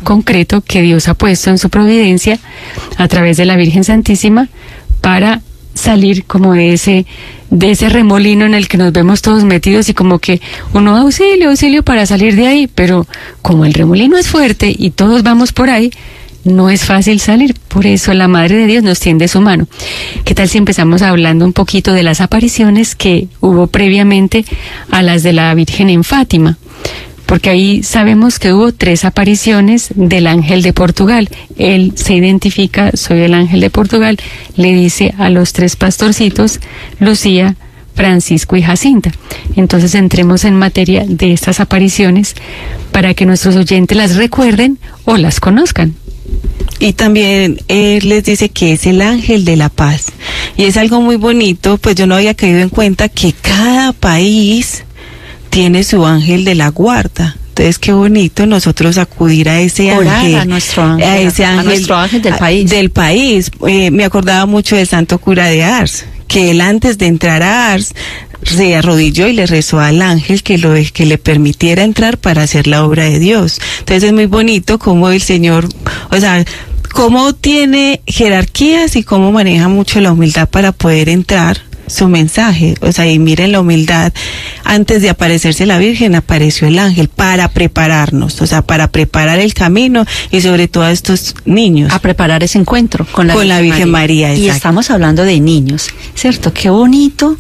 concreto que Dios ha puesto en su providencia a través de la Virgen Santísima para salir como de ese remolino en el que nos vemos todos metidos y como que uno auxilio para salir de ahí, pero como el remolino es fuerte y todos vamos por ahí, no es fácil salir. Por eso la Madre de Dios nos tiende su mano. ¿Qué tal si empezamos hablando un poquito de las apariciones que hubo previamente a las de la Virgen en Fátima? Porque ahí sabemos que hubo 3 apariciones del ángel de Portugal. Él se identifica, soy el ángel de Portugal, le dice a los 3 pastorcitos, Lucía, Francisco y Jacinta. Entonces entremos en materia de estas apariciones para que nuestros oyentes las recuerden o las conozcan. Y también les dice que es el ángel de la paz. Y es algo muy bonito, pues yo no había caído en cuenta que cada país tiene su ángel de la guarda. Entonces qué bonito nosotros acudir a ese ángel, a nuestro ángel, a ese ángel, a nuestro ángel del país. Me acordaba mucho del santo cura de Ars, que él antes de entrar a Ars se arrodilló y le rezó al ángel que le permitiera entrar para hacer la obra de Dios. Entonces es muy bonito cómo el Señor, o sea, cómo tiene jerarquías y cómo maneja mucho la humildad para poder entrar su mensaje. O sea, y miren la humildad, antes de aparecerse la Virgen apareció el ángel para prepararnos, o sea, para preparar el camino y sobre todo a estos niños. A preparar ese encuentro con la Virgen María. Y estamos hablando de niños, ¿cierto? Qué bonito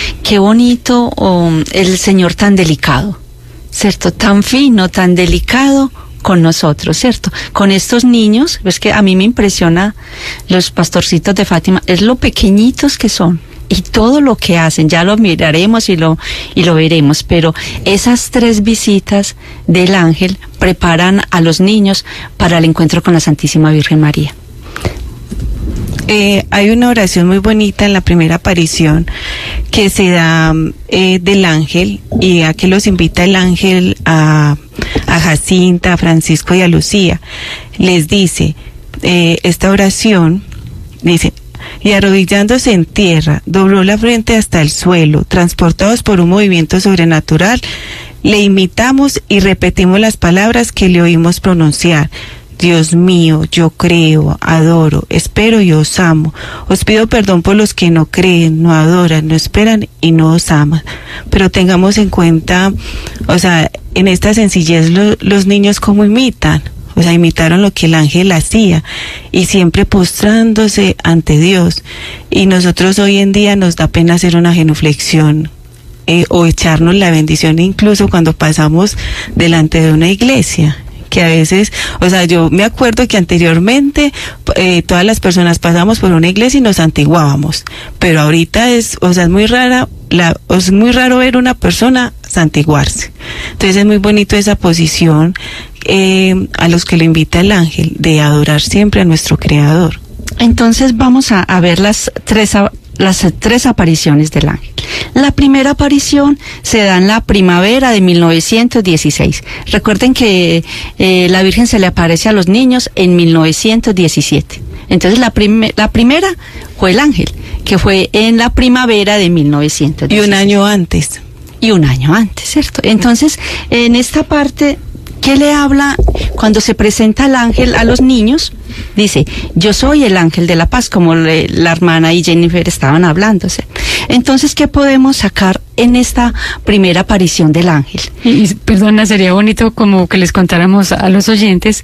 el Señor tan delicado, ¿cierto? Tan fino, tan delicado con nosotros, ¿cierto? Con estos niños, es que a mí me impresiona los pastorcitos de Fátima, es lo pequeñitos que son. Y todo lo que hacen, ya lo miraremos y lo veremos, pero esas 3 visitas del ángel preparan a los niños para el encuentro con la Santísima Virgen María. Hay una oración muy bonita en la primera aparición que se da del ángel, y a que los invita el ángel a Jacinta, a Francisco y a Lucía. Les dice, esta oración, dice: y arrodillándose en tierra, dobló la frente hasta el suelo, transportados por un movimiento sobrenatural, le imitamos y repetimos las palabras que le oímos pronunciar. Dios mío, yo creo, adoro, espero y os amo. Os pido perdón por los que no creen, no adoran, no esperan y no os aman. Pero tengamos en cuenta, o sea, en esta sencillez los niños cómo imitan. O sea, imitaron lo que el ángel hacía y siempre postrándose ante Dios. Y nosotros hoy en día nos da pena hacer una genuflexión o echarnos la bendición incluso cuando pasamos delante de una iglesia. Que a veces, o sea, yo me acuerdo que anteriormente todas las personas pasamos por una iglesia y nos santiguábamos, pero ahorita es muy raro ver una persona santiguarse. Entonces es muy bonito esa posición a los que lo invita el ángel, de adorar siempre a nuestro Creador. Entonces vamos a ver las tres apariciones del ángel. La primera aparición se da en la primavera de 1916. Recuerden que la Virgen se le aparece a los niños en 1917. Entonces la primera fue el ángel, que fue en la primavera de 1916. Y un año antes. ¿Cierto? Entonces, en esta parte, ¿qué le habla cuando se presenta el ángel a los niños? Dice, yo soy el ángel de la paz, como la hermana y Jennifer estaban hablándose. Entonces, ¿qué podemos sacar en esta primera aparición del ángel? Y perdona, sería bonito como que les contáramos a los oyentes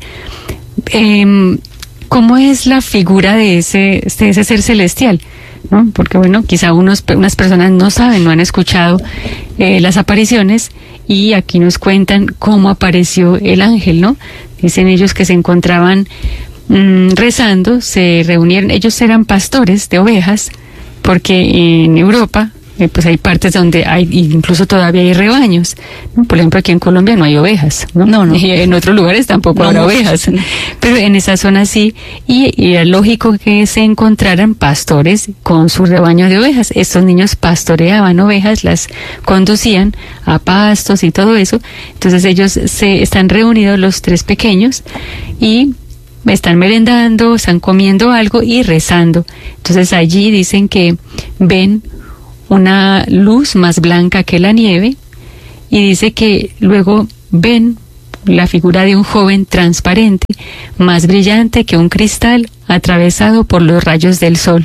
cómo es la figura de ese ser celestial, ¿no? Porque bueno, quizá unas personas no saben, no han escuchado las apariciones, y aquí nos cuentan cómo apareció el ángel, ¿no? Dicen ellos que se encontraban rezando, se reunieron, ellos eran pastores de ovejas, porque en Europa pues hay partes donde hay, incluso todavía hay rebaños, ¿no? Por ejemplo, aquí en Colombia no hay ovejas, ¿no? No. Y en otros lugares tampoco habrá ovejas, pero en esa zona sí, y era lógico que se encontraran pastores con su rebaño de ovejas. Estos niños pastoreaban ovejas, las conducían a pastos y todo eso. Entonces ellos están reunidos, los 3 pequeños, y están merendando, están comiendo algo y rezando. Entonces allí dicen que ven una luz más blanca que la nieve, y dice que luego ven la figura de un joven transparente, más brillante que un cristal atravesado por los rayos del sol.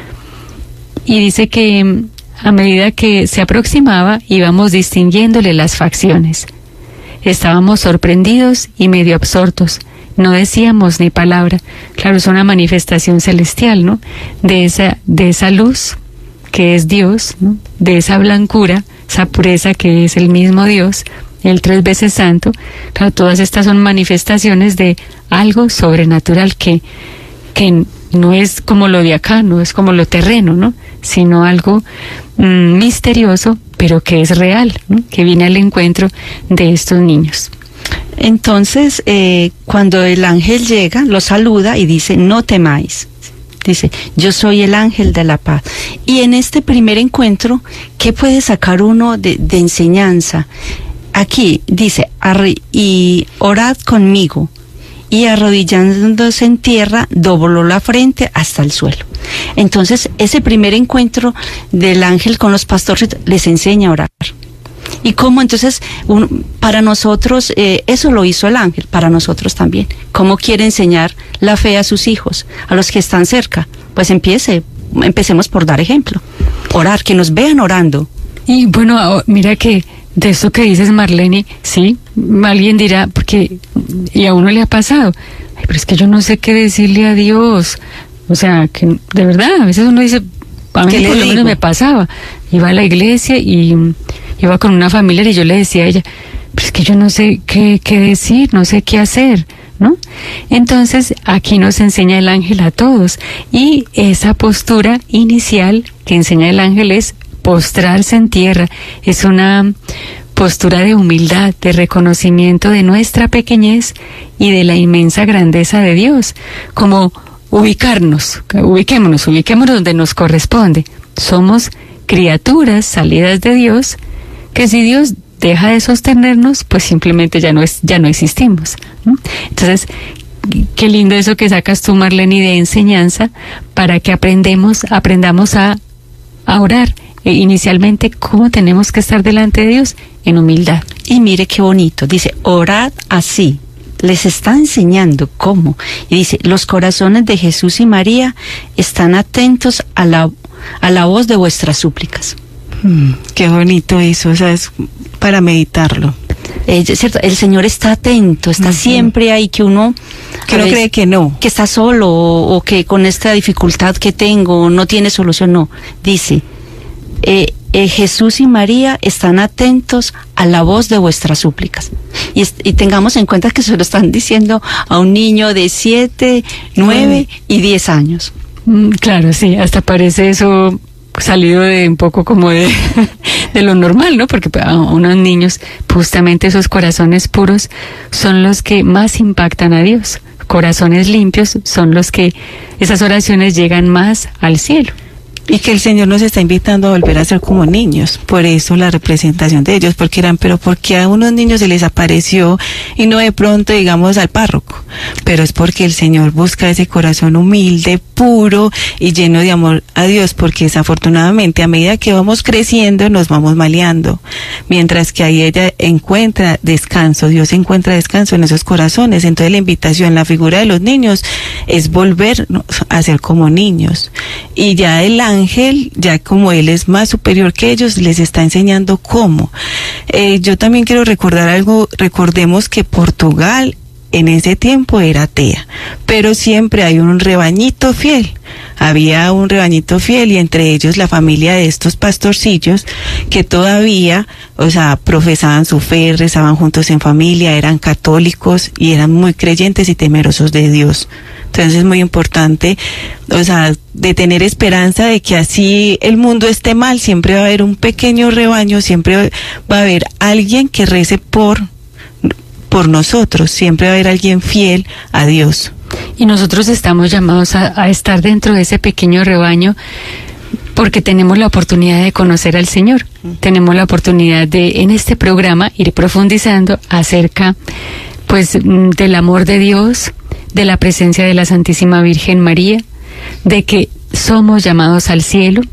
Y dice que a medida que se aproximaba, íbamos distinguiéndole las facciones. Estábamos sorprendidos y medio absortos. No decíamos ni palabra. Claro, es una manifestación celestial, ¿no? De esa luz que es Dios, ¿no? De esa blancura, esa pureza que es el mismo Dios, el 3 veces santo. Claro, todas estas son manifestaciones de algo sobrenatural que no es como lo de acá, no es como lo terreno, ¿no? Sino algo misterioso, pero que es real, ¿no? Que viene al encuentro de estos niños. Entonces, cuando el ángel llega, lo saluda y dice, no temáis. Dice, yo soy el ángel de la paz. Y en este primer encuentro, ¿qué puede sacar uno de enseñanza? Aquí dice, y orad conmigo. Y arrodillándose en tierra, dobló la frente hasta el suelo. Entonces, ese primer encuentro del ángel con los pastores les enseña a orar. Y cómo entonces, para nosotros, eso lo hizo el ángel, para nosotros también. ¿Cómo quiere enseñar la fe a sus hijos, a los que están cerca? Pues empecemos por dar ejemplo. Orar, que nos vean orando. Y bueno, mira que de eso que dices, Marlene, sí, alguien dirá, porque, y a uno le ha pasado, ay, pero es que yo no sé qué decirle a Dios. O sea, que de verdad, a veces uno dice, a mí por lo menos me pasaba, iba a la iglesia y iba con una familiar y yo le decía a ella, pero es que yo no sé qué decir, no sé qué hacer, ¿no? Entonces, aquí nos enseña el ángel a todos, y esa postura inicial que enseña el ángel es postrarse en tierra, es una postura de humildad, de reconocimiento de nuestra pequeñez y de la inmensa grandeza de Dios, como ubiquémonos donde nos corresponde. Somos criaturas salidas de Dios, que si Dios deja de sostenernos, pues simplemente ya no existimos, ¿no? Entonces, qué lindo eso que sacas tú, Marlene, de enseñanza, para que aprendamos a orar. Inicialmente, ¿cómo tenemos que estar delante de Dios? En humildad. Y mire qué bonito, dice, orad así. Les está enseñando cómo. Y dice, los corazones de Jesús y María están atentos a la voz de vuestras súplicas. Qué bonito eso, o sea, es para meditarlo. Es cierto, el Señor está atento, está siempre ahí, que uno cree que no. Que está solo, o que con esta dificultad que tengo no tiene solución, no. Dice, Jesús y María están atentos a la voz de vuestras súplicas. Y tengamos en cuenta que se lo están diciendo a un niño de 7, 9 y 10 años. Claro, sí, hasta parece eso salido de un poco como de lo normal, ¿no? Porque a unos niños, justamente esos corazones puros son los que más impactan a Dios. Corazones limpios son los que esas oraciones llegan más al cielo. Y que el Señor nos está invitando a volver a ser como niños. Por eso la representación de ellos, porque eran, pero ¿por qué a unos niños se les apareció y no de pronto, digamos, al párroco? Pero es porque el Señor busca ese corazón humilde, puro y lleno de amor a Dios, porque desafortunadamente a medida que vamos creciendo nos vamos maleando. Mientras que ahí ella encuentra descanso, Dios encuentra descanso en esos corazones. Entonces la invitación, la figura de los niños, es volver a ser como niños. Y ya el ángel, ya como él es más superior que ellos, les está enseñando cómo. Yo también quiero recordar algo. Recordemos que Portugal en ese tiempo era atea, pero siempre hay un rebañito fiel. Había un rebañito fiel, y entre ellos la familia de estos pastorcillos que todavía, o sea, profesaban su fe, rezaban juntos en familia, eran católicos y eran muy creyentes y temerosos de Dios. Entonces es muy importante, o sea, de tener esperanza de que así el mundo esté mal, siempre va a haber un pequeño rebaño, siempre va a haber alguien que rece por nosotros, siempre va a haber alguien fiel a Dios. Y nosotros estamos llamados a estar dentro de ese pequeño rebaño, porque tenemos la oportunidad de conocer al Señor. Tenemos la oportunidad de, en este programa, ir profundizando acerca, pues, del amor de Dios, de la presencia de la Santísima Virgen María, de que somos llamados al cielo,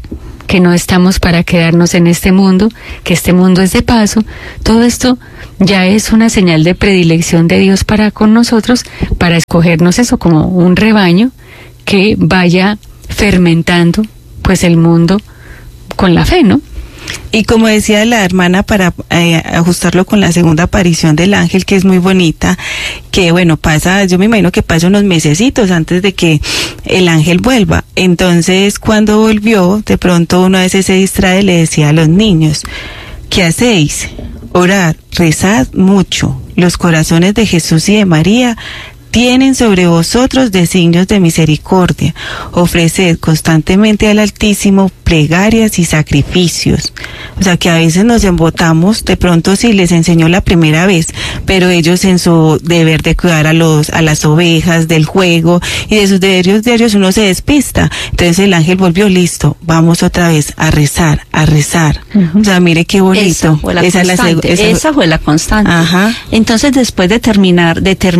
que no estamos para quedarnos en este mundo, que este mundo es de paso. Todo esto ya es una señal de predilección de Dios para con nosotros, para escogernos eso como un rebaño que vaya fermentando pues el mundo con la fe, ¿no? Y como decía la hermana, para ajustarlo con la segunda aparición del ángel, que es muy bonita, que bueno, pasa, yo me imagino que pasa unos mesecitos antes de que el ángel vuelva. Entonces, cuando volvió, de pronto uno a veces se distrae, le decía a los niños, ¿qué hacéis? Orad, rezad mucho. Los corazones de Jesús y de María tienen sobre vosotros designios de misericordia. Ofreced constantemente al Altísimo plegarias y sacrificios. O sea que a veces nos embotamos, de pronto sí les enseñó la primera vez, pero ellos en su deber de cuidar a las ovejas, del juego y de sus deberes diarios uno se despista. Entonces el ángel volvió, listo, vamos otra vez a rezar, a rezar. Uh-huh. O sea, mire qué bonito. Esa fue la constante. Ajá. Entonces después de terminar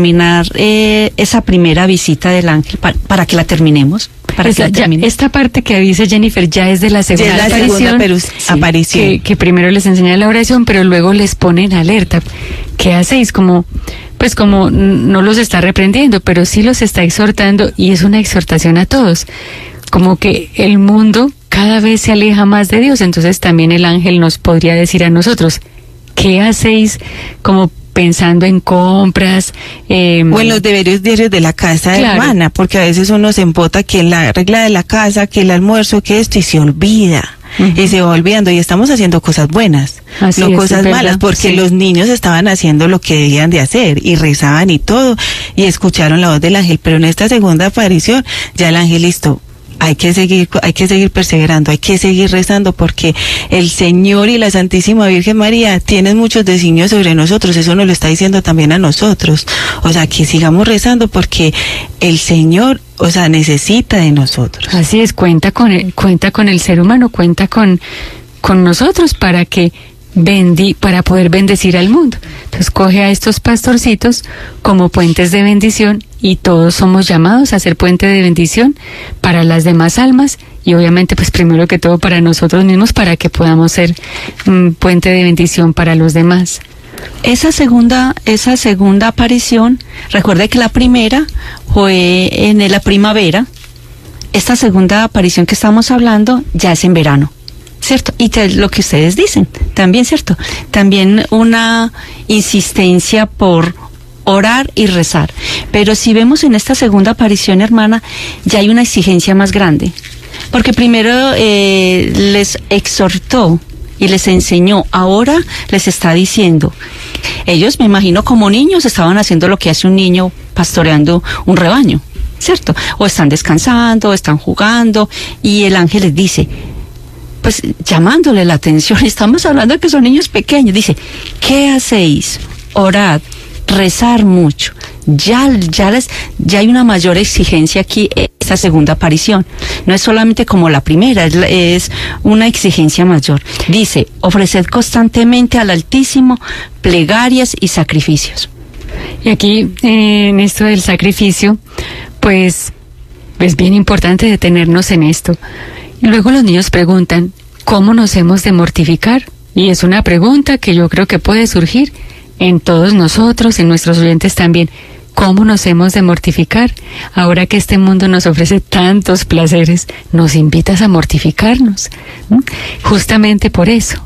esa primera visita del ángel, para que la terminemos. Esta parte que dice Jennifer ya es de la segunda aparición, que primero les enseña la oración, pero luego les ponen alerta. ¿Qué hacéis? Como no los está reprendiendo, pero sí los está exhortando, y es una exhortación a todos. Como que el mundo cada vez se aleja más de Dios, entonces también el ángel nos podría decir a nosotros, ¿qué hacéis? Como pensando en compras o en los deberes diarios de la casa, claro, hermana, porque a veces uno se embota que la regla de la casa, que el almuerzo, que esto, y se olvida. Uh-huh. Y se va olvidando, y estamos haciendo cosas buenas, no cosas malas, porque los niños estaban haciendo lo que debían de hacer y rezaban y todo, y escucharon la voz del ángel. Pero en esta segunda aparición ya el ángel, listo, hay que seguir perseverando, hay que seguir rezando, porque el Señor y la Santísima Virgen María tienen muchos designios sobre nosotros. Eso nos lo está diciendo también a nosotros. O sea, que sigamos rezando, porque el Señor, o sea, necesita de nosotros. Así es, cuenta con el ser humano, cuenta con nosotros para poder bendecir al mundo. Entonces coge a estos pastorcitos como puentes de bendición, y todos somos llamados a ser puente de bendición para las demás almas, y obviamente pues primero que todo para nosotros mismos, para que podamos ser puente de bendición para los demás. Esa segunda aparición, recuerde que la primera fue en la primavera. Esta segunda aparición que estamos hablando ya es en verano, ¿cierto? Y lo que ustedes dicen, también, ¿cierto? También una insistencia por orar y rezar. Pero si vemos en esta segunda aparición, hermana, ya hay una exigencia más grande. Porque primero les exhortó y les enseñó, ahora les está diciendo. Ellos, me imagino, como niños estaban haciendo lo que hace un niño pastoreando un rebaño, ¿cierto? O están descansando, o están jugando, y el ángel les dice, pues llamándole la atención, estamos hablando de que son niños pequeños, dice, ¿qué hacéis? Orad, rezar mucho. Ya hay una mayor exigencia aquí en esta segunda aparición. No es solamente como la primera, es una exigencia mayor. Dice, ofreced constantemente al Altísimo plegarias y sacrificios. Y aquí, en esto del sacrificio, pues es bien importante detenernos en esto. Y luego los niños preguntan, ¿cómo nos hemos de mortificar? Y es una pregunta que yo creo que puede surgir en todos nosotros, en nuestros oyentes también. ¿Cómo nos hemos de mortificar? Ahora que este mundo nos ofrece tantos placeres, nos invitas a mortificarnos. Justamente por eso,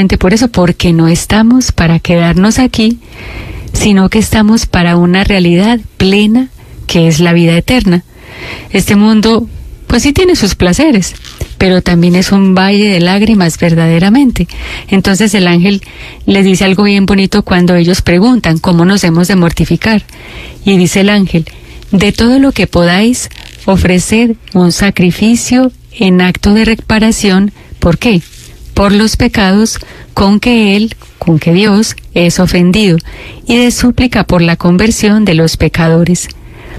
porque no estamos para quedarnos aquí, sino que estamos para una realidad plena, que es la vida eterna. Este mundo, pues sí tiene sus placeres, pero también es un valle de lágrimas verdaderamente. Entonces el ángel les dice algo bien bonito cuando ellos preguntan cómo nos hemos de mortificar. Y dice el ángel, de todo lo que podáis, ofrecer un sacrificio en acto de reparación. ¿Por qué? Por los pecados con que Dios es ofendido, y de súplica por la conversión de los pecadores.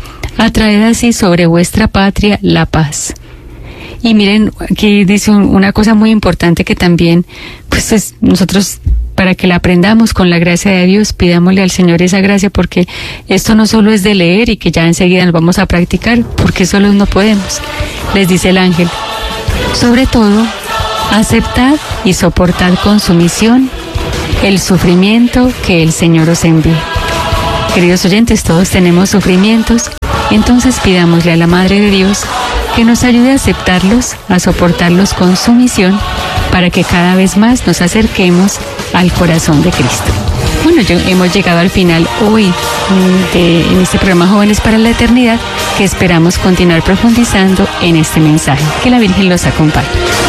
Atraed así sobre vuestra patria la paz. Y miren, aquí dice una cosa muy importante que también, pues nosotros, para que la aprendamos con la gracia de Dios, pidámosle al Señor esa gracia, porque esto no solo es de leer y que ya enseguida nos vamos a practicar, porque solos no podemos. Les dice el ángel, sobre todo, Aceptad y soportad con sumisión el sufrimiento que el Señor os envíe. Queridos oyentes, todos tenemos sufrimientos, entonces pidámosle a la Madre de Dios que nos ayude a aceptarlos, a soportarlos con sumisión, para que cada vez más nos acerquemos al corazón de Cristo. Bueno, hemos llegado al final hoy en este programa Jóvenes para la Eternidad, que esperamos continuar profundizando en este mensaje. Que la Virgen los acompañe.